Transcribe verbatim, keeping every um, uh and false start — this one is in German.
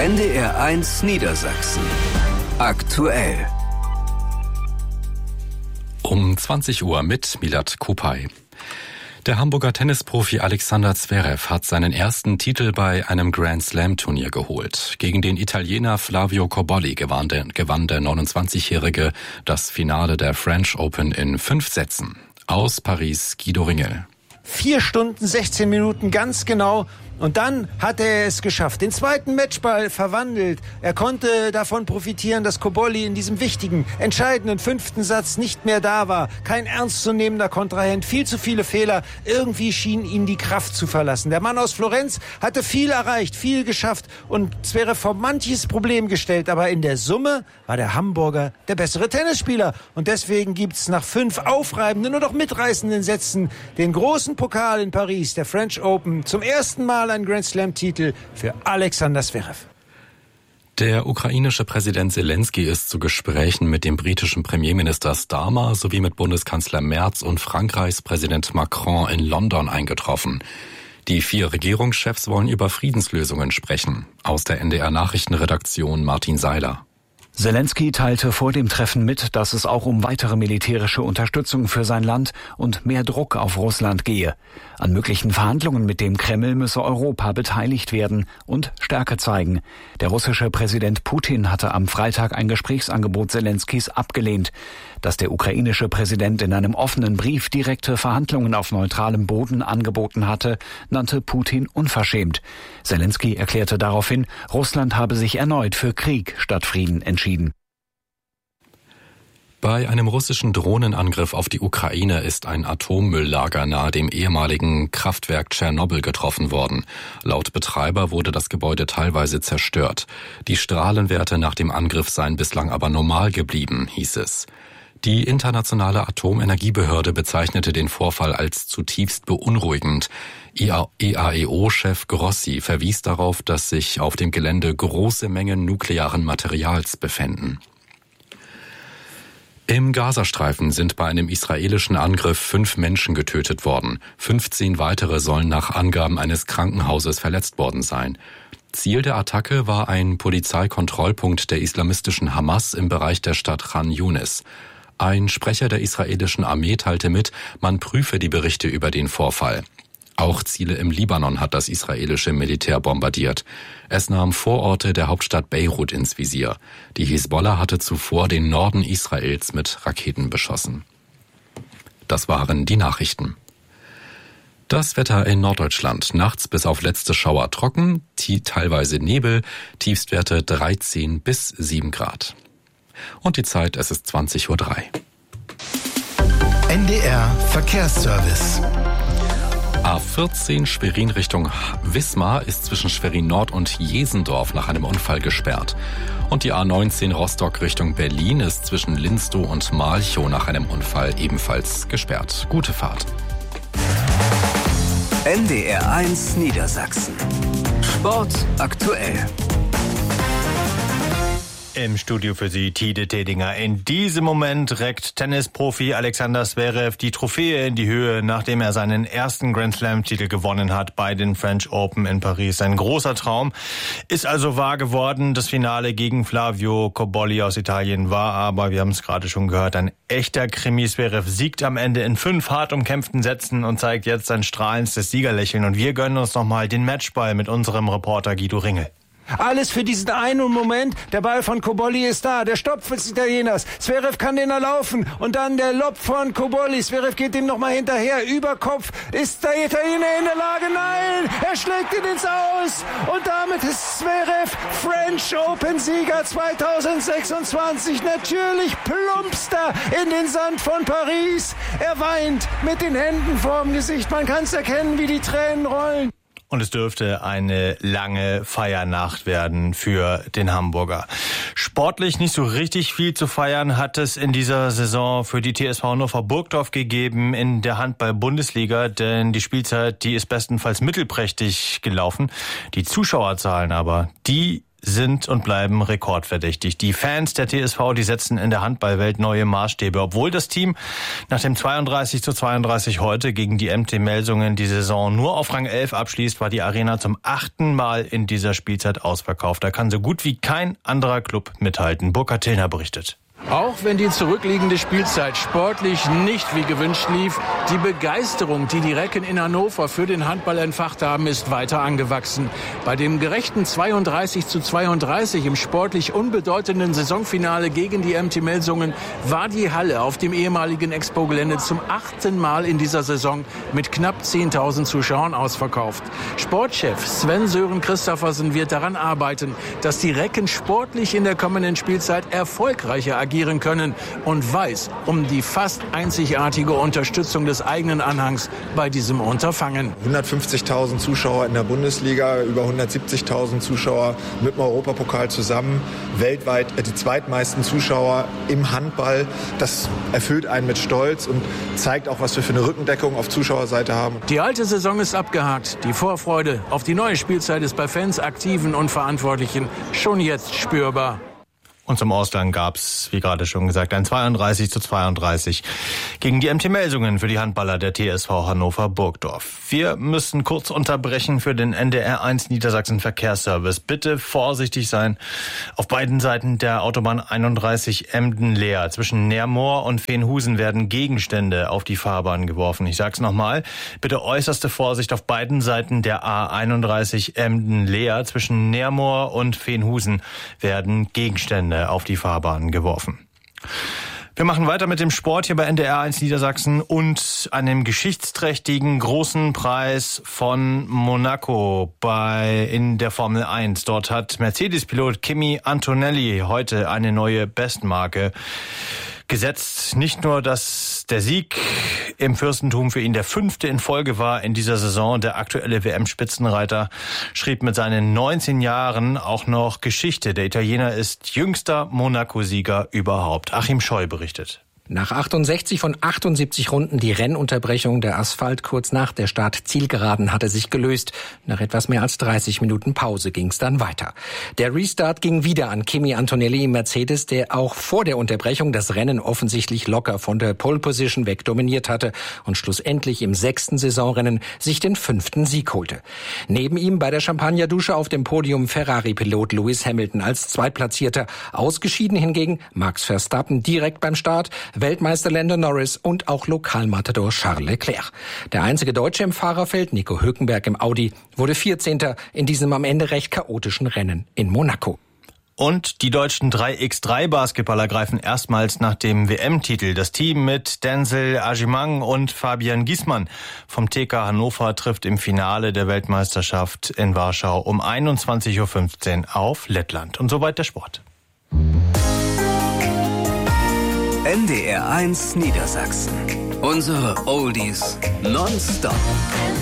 N D R eins Niedersachsen. Aktuell. Um zwanzig Uhr mit Milad Kupay. Der Hamburger Tennisprofi Alexander Zverev hat seinen ersten Titel bei einem Grand Slam Turnier geholt. Gegen den Italiener Flavio Cobolli gewann der, gewann der neunundzwanzigjährige das Finale der French Open in fünf Sätzen. Aus Paris Guido Ringel. Vier Stunden, sechzehn Minuten ganz genau. Und dann hat er es geschafft. Den zweiten Matchball verwandelt. Er konnte davon profitieren, dass Cobolli in diesem wichtigen, entscheidenden fünften Satz nicht mehr da war. Kein ernstzunehmender Kontrahent, viel zu viele Fehler. Irgendwie schien ihn die Kraft zu verlassen. Der Mann aus Florenz hatte viel erreicht, viel geschafft und Zverev vor manches Problem gestellt. Aber in der Summe war der Hamburger der bessere Tennisspieler. Und deswegen gibt's nach fünf aufreibenden und auch mitreißenden Sätzen den großen Pokal in Paris, der French Open, zum ersten Mal ein Grand Slam-Titel für Alexander Zverev. Der ukrainische Präsident Zelensky ist zu Gesprächen mit dem britischen Premierminister Starmer sowie mit Bundeskanzler Merz und Frankreichs Präsident Macron in London eingetroffen. Die vier Regierungschefs wollen über Friedenslösungen sprechen. Aus der N D R-Nachrichtenredaktion Martin Seiler. Zelensky teilte vor dem Treffen mit, dass es auch um weitere militärische Unterstützung für sein Land und mehr Druck auf Russland gehe. An möglichen Verhandlungen mit dem Kreml müsse Europa beteiligt werden und Stärke zeigen. Der russische Präsident Putin hatte am Freitag ein Gesprächsangebot Zelenskys abgelehnt. Dass der ukrainische Präsident in einem offenen Brief direkte Verhandlungen auf neutralem Boden angeboten hatte, nannte Putin unverschämt. Zelensky erklärte daraufhin, Russland habe sich erneut für Krieg statt Frieden entschieden. Bei einem russischen Drohnenangriff auf die Ukraine ist ein Atommülllager nahe dem ehemaligen Kraftwerk Tschernobyl getroffen worden. Laut Betreiber wurde das Gebäude teilweise zerstört. Die Strahlenwerte nach dem Angriff seien bislang aber normal geblieben, hieß es. Die internationale Atomenergiebehörde bezeichnete den Vorfall als zutiefst beunruhigend. E A E O-Chef Grossi verwies darauf, dass sich auf dem Gelände große Mengen nuklearen Materials befänden. Im Gazastreifen sind bei einem israelischen Angriff fünf Menschen getötet worden. fünfzehn weitere sollen nach Angaben eines Krankenhauses verletzt worden sein. Ziel der Attacke war ein Polizeikontrollpunkt der islamistischen Hamas im Bereich der Stadt Khan Yunis. Ein Sprecher der israelischen Armee teilte mit, man prüfe die Berichte über den Vorfall. Auch Ziele im Libanon hat das israelische Militär bombardiert. Es nahm Vororte der Hauptstadt Beirut ins Visier. Die Hisbollah hatte zuvor den Norden Israels mit Raketen beschossen. Das waren die Nachrichten. Das Wetter in Norddeutschland. Nachts bis auf letzte Schauer trocken, teilweise Nebel, Tiefstwerte dreizehn bis sieben Grad. Und die Zeit, es ist zwanzig Uhr drei. N D R Verkehrsservice. A vierzehn Schwerin Richtung Wismar ist zwischen Schwerin Nord und Jesendorf nach einem Unfall gesperrt. Und die A neunzehn Rostock Richtung Berlin ist zwischen Linstow und Malchow nach einem Unfall ebenfalls gesperrt. Gute Fahrt. N D R eins Niedersachsen. Sport aktuell. Im Studio für Sie Tide Tedinger. In diesem Moment reckt Tennisprofi Alexander Zverev die Trophäe in die Höhe, nachdem er seinen ersten Grand Slam-Titel gewonnen hat bei den French Open in Paris. Ein großer Traum ist also wahr geworden. Das Finale gegen Flavio Cobolli aus Italien war aber, wir haben es gerade schon gehört, ein echter Krimi. Zverev siegt am Ende in fünf hart umkämpften Sätzen und zeigt jetzt sein strahlendstes Siegerlächeln. Und wir gönnen uns nochmal den Matchball mit unserem Reporter Guido Ringel. Alles für diesen einen Moment. Der Ball von Cobolli ist da. Der Stopp des Italieners. Zverev kann den erlaufen. Und dann der Lob von Cobolli. Zverev geht ihm nochmal hinterher. Über Kopf. Ist der Italiener in der Lage? Nein! Er schlägt ihn ins Aus. Und damit ist Zverev French Open Sieger zweitausendsechsundzwanzig. Natürlich plumpst er in den Sand von Paris. Er weint mit den Händen vorm Gesicht. Man kann es erkennen, wie die Tränen rollen. Und es dürfte eine lange Feiernacht werden für den Hamburger. Sportlich nicht so richtig viel zu feiern hat es in dieser Saison für die T S V Hannover Burgdorf gegeben in der Handball-Bundesliga, denn die Spielzeit, die ist bestenfalls mittelprächtig gelaufen. Die Zuschauerzahlen aber, die sind und bleiben rekordverdächtig. Die Fans der T S V, die setzen in der Handballwelt neue Maßstäbe. Obwohl das Team nach dem zweiunddreißig zu zweiunddreißig heute gegen die M T Melsungen die Saison nur auf Rang elf abschließt, war die Arena zum achten Mal in dieser Spielzeit ausverkauft. Da kann so gut wie kein anderer Club mithalten. Burkhard Tillner berichtet. Auch wenn die zurückliegende Spielzeit sportlich nicht wie gewünscht lief, die Begeisterung, die die Recken in Hannover für den Handball entfacht haben, ist weiter angewachsen. Bei dem gerechten zweiunddreißig zu zweiunddreißig im sportlich unbedeutenden Saisonfinale gegen die M T Melsungen war die Halle auf dem ehemaligen Expo-Gelände zum achten Mal in dieser Saison mit knapp zehntausend Zuschauern ausverkauft. Sportchef Sven-Sören Christophersen wird daran arbeiten, dass die Recken sportlich in der kommenden Spielzeit erfolgreicher agieren können und weiß um die fast einzigartige Unterstützung des eigenen Anhangs bei diesem Unterfangen. hundertfünfzigtausend Zuschauer in der Bundesliga, über hundertsiebzigtausend Zuschauer mit dem Europapokal zusammen, weltweit die zweitmeisten Zuschauer im Handball. Das erfüllt einen mit Stolz und zeigt auch, was wir für eine Rückendeckung auf Zuschauerseite haben. Die alte Saison ist abgehakt. Die Vorfreude auf die neue Spielzeit ist bei Fans, Aktiven und Verantwortlichen schon jetzt spürbar. Und zum Ausgang gab's, wie gerade schon gesagt, ein zweiunddreißig zu zweiunddreißig gegen die M T Melsungen für die Handballer der T S V Hannover Burgdorf. Wir müssen kurz unterbrechen für den N D R eins Niedersachsen Verkehrsservice. Bitte vorsichtig sein. Auf beiden Seiten der Autobahn einunddreißig Emden-Leer zwischen Neermoor und Veenhusen werden Gegenstände auf die Fahrbahn geworfen. Ich sag's nochmal. Bitte äußerste Vorsicht auf beiden Seiten der A einunddreißig Emden-Leer zwischen Neermoor und Veenhusen werden Gegenstände auf die Fahrbahn geworfen. Wir machen weiter mit dem Sport hier bei N D R eins Niedersachsen und einem geschichtsträchtigen großen Preis von Monaco bei in der Formel eins. Dort hat Mercedes-Pilot Kimi Antonelli heute eine neue Bestmarke gesetzt. Nicht nur, dass der Sieg im Fürstentum für ihn der fünfte in Folge war in dieser Saison. Der aktuelle W M-Spitzenreiter schrieb mit seinen neunzehn Jahren auch noch Geschichte. Der Italiener ist jüngster Monaco-Sieger überhaupt. Achim Scheu berichtet. Nach achtundsechzig von achtundsiebzig Runden die Rennunterbrechung. Der Asphalt kurz nach der Start-Zielgeraden hatte sich gelöst. Nach etwas mehr als dreißig Minuten Pause ging es dann weiter. Der Restart ging wieder an Kimi Antonelli im Mercedes, der auch vor der Unterbrechung das Rennen offensichtlich locker von der Pole-Position weg dominiert hatte und schlussendlich im sechsten Saisonrennen sich den fünften Sieg holte. Neben ihm bei der Champagnerdusche auf dem Podium Ferrari-Pilot Lewis Hamilton als Zweitplatzierter. Ausgeschieden hingegen Max Verstappen direkt beim Start, Weltmeister Lando Norris und auch Lokalmatador Charles Leclerc. Der einzige Deutsche im Fahrerfeld, Nico Hülkenberg im Audi, wurde vierzehnter in diesem am Ende recht chaotischen Rennen in Monaco. Und die deutschen drei gegen drei Basketballer greifen erstmals nach dem W M-Titel. Das Team mit Denzel Agimang und Fabian Giesmann vom T K Hannover trifft im Finale der Weltmeisterschaft in Warschau um einundzwanzig Uhr fünfzehn auf Lettland. Und soweit der Sport. N D R eins Niedersachsen. Unsere Oldies nonstop.